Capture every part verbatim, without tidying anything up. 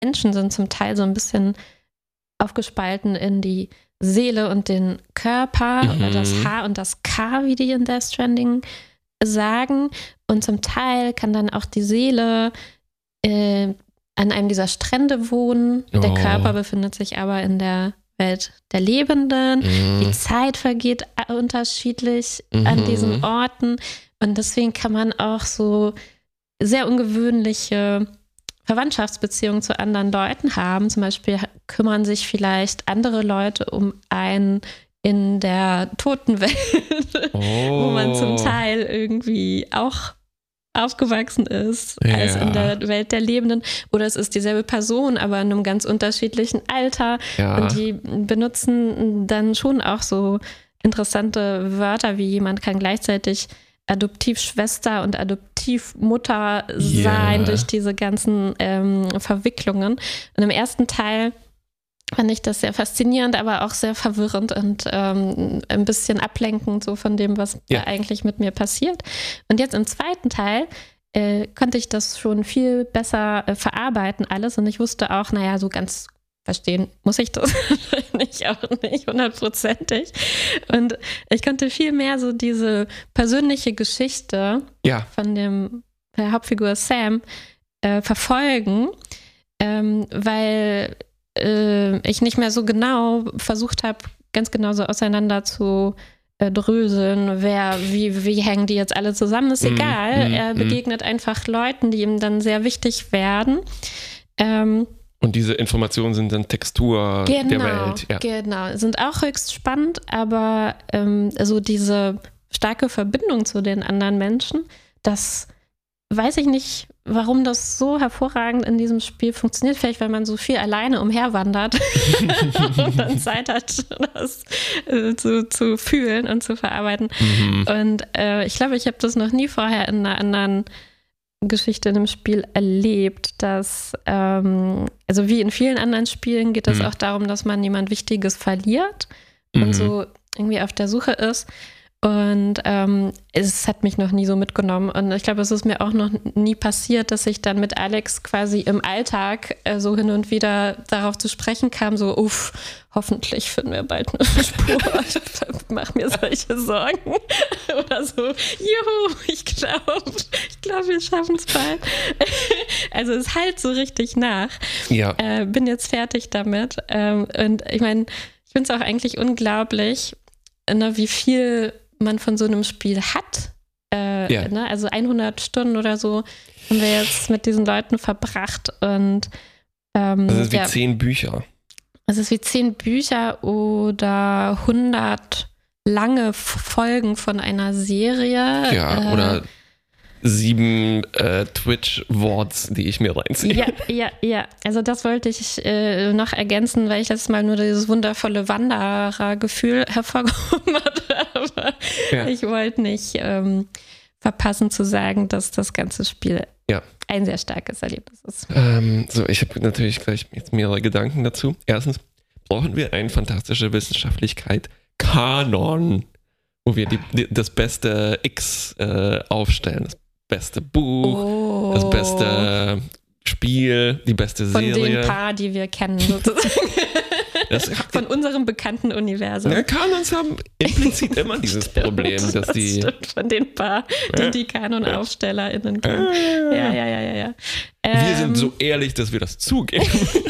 Menschen sind zum Teil so ein bisschen aufgespalten in die Seele und den Körper Mhm. oder das H und das K, wie die in Death Stranding sagen. Und zum Teil kann dann auch die Seele äh, an einem dieser Strände wohnen. Der Oh. Körper befindet sich aber in der Welt der Lebenden. Mhm. Die Zeit vergeht a- unterschiedlich Mhm. an diesen Orten. Und deswegen kann man auch so sehr ungewöhnliche Verwandtschaftsbeziehungen zu anderen Leuten haben. Zum Beispiel kümmern sich vielleicht andere Leute um einen in der Totenwelt, wo man zum Oh. Teil irgendwie auch aufgewachsen ist als Ja. in der Welt der Lebenden. Oder es ist dieselbe Person, aber in einem ganz unterschiedlichen Alter. Ja. Und die benutzen dann schon auch so interessante Wörter, wie jemand kann gleichzeitig Adoptivschwester und Adoptivmutter sein Ja. durch diese ganzen ähm, Verwicklungen. Und im ersten Teil fand ich das sehr faszinierend, aber auch sehr verwirrend und ähm, ein bisschen ablenkend so von dem, was Ja. da eigentlich mit mir passiert. Und jetzt im zweiten Teil äh, konnte ich das schon viel besser äh, verarbeiten alles und ich wusste auch, naja, so ganz verstehen muss ich das nicht, auch nicht hundertprozentig. Und ich konnte viel mehr so diese persönliche Geschichte Ja. von dem der Hauptfigur Sam äh, verfolgen, ähm, weil äh, ich nicht mehr so genau versucht habe, ganz genau so auseinander zu äh, dröseln, wer, wie, wie hängen die jetzt alle zusammen, ist Mhm, egal. mhm, Er mhm. begegnet einfach Leuten, die ihm dann sehr wichtig werden. Ähm, Und diese Informationen sind dann Textur Genau, der Welt. Ja. genau. Sind auch höchst spannend, aber ähm, so diese starke Verbindung zu den anderen Menschen, das weiß ich nicht, warum das so hervorragend in diesem Spiel funktioniert. Vielleicht, weil man so viel alleine umherwandert und dann Zeit hat, das äh, zu, zu fühlen und zu verarbeiten. Mhm. Und äh, ich glaube, ich habe das noch nie vorher in einer anderen Geschichte in einem Spiel erlebt, dass, ähm, also wie in vielen anderen Spielen geht es Mhm. auch darum, dass man jemand Wichtiges verliert Mhm. und so irgendwie auf der Suche ist. Und ähm, es hat mich noch nie so mitgenommen. Und ich glaube, es ist mir auch noch nie passiert, dass ich dann mit Alex quasi im Alltag äh, so hin und wieder darauf zu sprechen kam, so, uff, hoffentlich finden wir bald eine Spur. Ich mach mir solche Sorgen. Oder so, juhu, ich glaube, ich glaube, wir schaffen es bald. Also es halt so richtig nach. Ja. Äh, bin jetzt fertig damit. Ähm, und ich meine, ich finde es auch eigentlich unglaublich, ne, wie viel man von so einem Spiel hat. Äh, Ja. ne? Also hundert Stunden oder so haben wir jetzt mit diesen Leuten verbracht. Und ähm, Das ist wie ja, zehn Bücher. es ist wie zehn Bücher oder hundert lange F- Folgen von einer Serie. Ja, Äh, oder sieben äh, Twitch-Worts, die ich mir reinziehe. Ja, ja, ja. Also das wollte ich äh, noch ergänzen, weil ich letztes Mal nur dieses wundervolle Wanderer-Gefühl hervorgehoben hatte. Aber Ja. ich wollte nicht ähm, verpassen zu sagen, dass das ganze Spiel Ja. ein sehr starkes Erlebnis ist. Ähm, so, ich habe natürlich gleich jetzt mehrere Gedanken dazu. Erstens, brauchen wir eine fantastische Wissenschaftlichkeit Kanon, wo wir die, die, das beste X äh, aufstellen. Das beste Buch, Oh. das beste Spiel, die beste Von Serie. den paar, die wir kennen, sozusagen. Das, Von unserem bekannten Universum. ja, Kanons haben implizit immer dieses Problem, dass das die. stimmt, von den paar, die die KanonaufstellerInnen kennen. Ja, ja, ja, ja, ja. Wir Ähm, sind so ehrlich, dass wir das zugeben.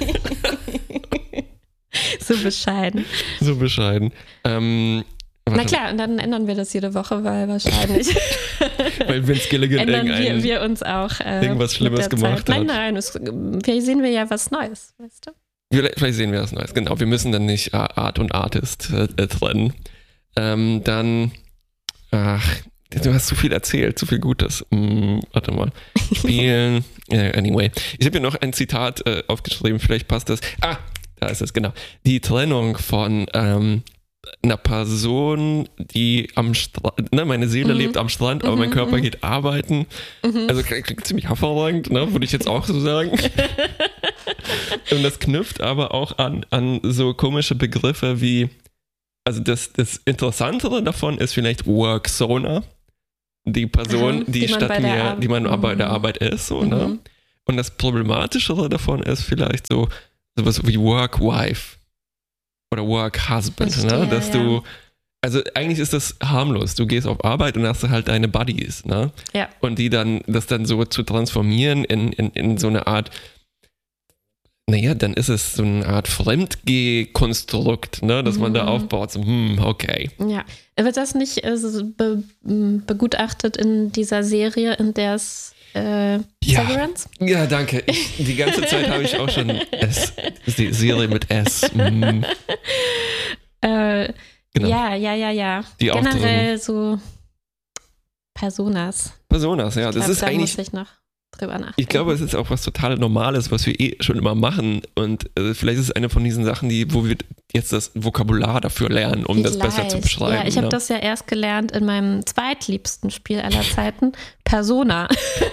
so bescheiden. So bescheiden. Ähm, Na warte, klar, und dann ändern wir das jede Woche, weil wahrscheinlich Weil Vince Gilligan ändern irgendein, wir, wir uns auch. Äh, irgendwas mit Schlimmes der gemacht Zeit. Nein, hat. nein, es, vielleicht sehen wir ja was Neues, weißt du? Vielleicht, vielleicht sehen wir was Neues. Genau, wir müssen dann nicht Art und Artist äh, äh, trennen. Ähm, dann, ach, du hast zu viel erzählt, zu viel Gutes. Hm, warte mal. Spielen. äh, anyway. Ich habe hier noch ein Zitat äh, aufgeschrieben, vielleicht passt das. Ah, da ist es, genau. Die Trennung von ähm, einer Person, die am Strand, ne, meine Seele Mhm. lebt am Strand, aber mein Mhm, Körper mhm. geht arbeiten. Mhm. Also klingt, klingt ziemlich hervorragend, ne, würde ich jetzt auch so sagen. Und das knüpft aber auch an, an so komische Begriffe wie, also das, das Interessantere davon ist vielleicht Worksona, die Person, Aha, die, die man statt bei der mir, Ar- die man Mhm. bei der Arbeit ist, so, ne? Mhm. Und das Problematischere davon ist vielleicht so sowas wie Work-Wife oder Work-Husband, ne? Dass ja. du, also eigentlich ist das harmlos. Du gehst auf Arbeit und hast halt deine Buddies, ne? Ja. Und die dann, das dann so zu transformieren in, in, in so eine Art, naja, dann ist es so eine Art Fremdgeh-Konstrukt, ne, dass man mhm. da aufbaut. So, hm, okay. Ja, wird das nicht äh, be- begutachtet in dieser Serie, in der es äh, ja. Severance? Ja, danke. Ich, die ganze Zeit habe ich auch schon S, die Serie mit S. Mm. Äh, genau. Ja, ja, ja, ja. Die generell so Personas. Personas, ja. Ich das glaub, ist da eigentlich. Muss ich noch drüber nachdenken. Ich glaube, es ist auch was total Normales, was wir eh schon immer machen. Und äh, vielleicht ist es eine von diesen Sachen, die, wo wir jetzt das Vokabular dafür lernen, um Vielleicht. das besser zu beschreiben. Ja, ich habe ne? das ja erst gelernt in meinem zweitliebsten Spiel aller Zeiten, Persona.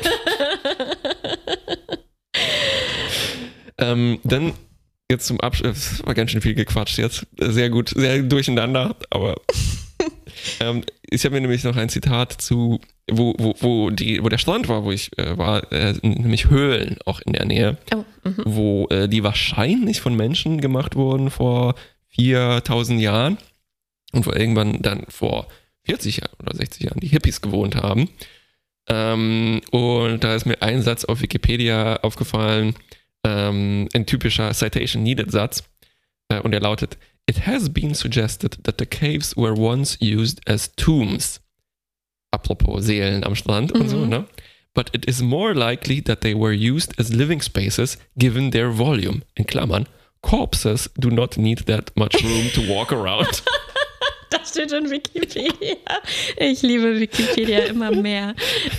ähm, dann jetzt zum Abschluss, das war ganz schön viel gequatscht jetzt. Sehr gut, sehr durcheinander, aber ähm, ich habe mir nämlich noch ein Zitat zu, wo, wo, wo, die, wo der Strand war, wo ich äh, war, äh, nämlich Höhlen auch in der Nähe, oh, mhm. wo äh, die wahrscheinlich von Menschen gemacht wurden vor viertausend Jahren und wo irgendwann dann vor vierzig Jahren oder sechzig Jahren die Hippies gewohnt haben. Ähm, und da ist mir ein Satz auf Wikipedia aufgefallen, ähm, ein typischer Citation Needed Satz, äh, und er lautet: It has been suggested that the caves were once used as tombs. Apropos Seelen am Strand mhm. und so, ne? But it is more likely that they were used as living spaces given their volume. In Klammern, corpses do not need that much room to walk around. Das steht in Wikipedia. Ich liebe Wikipedia immer mehr.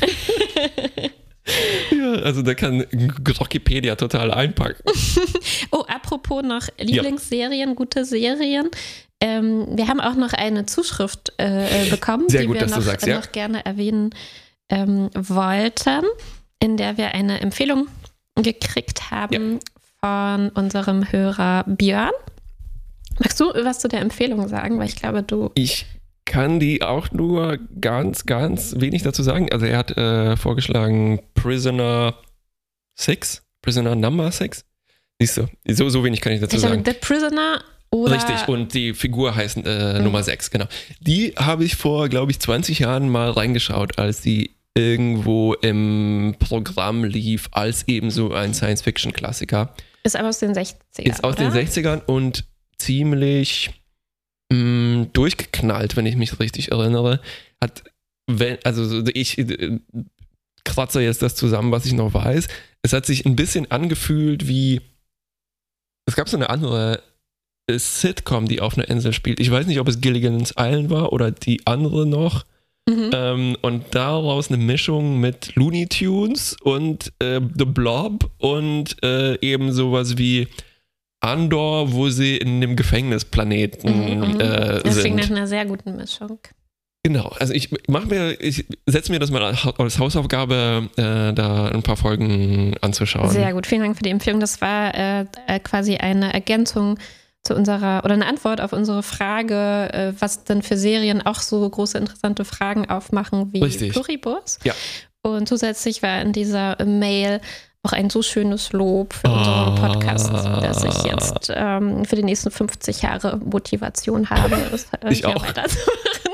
Ja, also da kann Wikipedia total einpacken. Oh, apropos noch Lieblingsserien, ja. gute Serien. Ähm, wir haben auch noch eine Zuschrift äh, bekommen, Sehr die gut, wir dass noch, du sagst, ja. noch gerne erwähnen ähm, wollten, in der wir eine Empfehlung gekriegt haben ja. von unserem Hörer Björn. Magst du was zu der Empfehlung sagen? Weil ich glaube, du... Ich kann die auch nur ganz, ganz wenig dazu sagen. Also er hat äh, vorgeschlagen Prisoner six, Prisoner Number six. Siehst du, so, so wenig kann ich dazu ich sagen. The Prisoner oder... Richtig, und die Figur heißt äh, mhm. Nummer sechs, genau. Die habe ich vor, glaube ich, zwanzig Jahren mal reingeschaut, als die irgendwo im Programm lief, als eben so ein Science-Fiction-Klassiker. Ist aber aus den sechzigern, Ist aus oder? den sechzigern und ziemlich mh, durchgeknallt, wenn ich mich richtig erinnere. Hat, wenn, also ich äh, kratze jetzt das zusammen, was ich noch weiß. Es hat sich ein bisschen angefühlt wie, es gab so eine andere Sitcom, die auf einer Insel spielt. Ich weiß nicht, ob es Gilligan's Island war oder die andere noch. Mhm. Ähm, und daraus eine Mischung mit Looney Tunes und äh, The Blob und äh, eben sowas wie Andor, wo sie in dem Gefängnisplaneten mhm, äh, das sind. klingt nach einer sehr guten Mischung. Genau, also ich mach mir, ich setze mir das mal als Hausaufgabe, äh, da ein paar Folgen anzuschauen. Sehr gut, vielen Dank für die Empfehlung. Das war äh, quasi eine Ergänzung zu unserer, oder eine Antwort auf unsere Frage, äh, was denn für Serien auch so große interessante Fragen aufmachen wie Richtig. Pluribus. Ja. Und zusätzlich war in dieser Mail auch ein so schönes Lob für unseren Podcast, dass ich jetzt ähm, für die nächsten fünfzig Jahre Motivation habe, das äh, ich auch. weiterzumachen.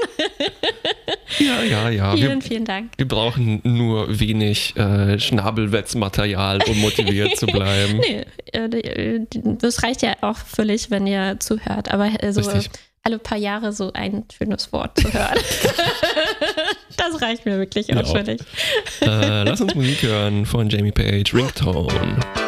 Ja, ja, ja. Vielen, wir, vielen Dank. Wir brauchen nur wenig äh, Schnabelwetzmaterial, um motiviert zu bleiben. Nee, äh, das reicht ja auch völlig, wenn ihr zuhört. Aber äh, so Richtig. alle paar Jahre so ein schönes Wort zu hören. Das reicht mir wirklich auch völlig. Äh, lass uns Musik hören von Jamie Page, Ringtone.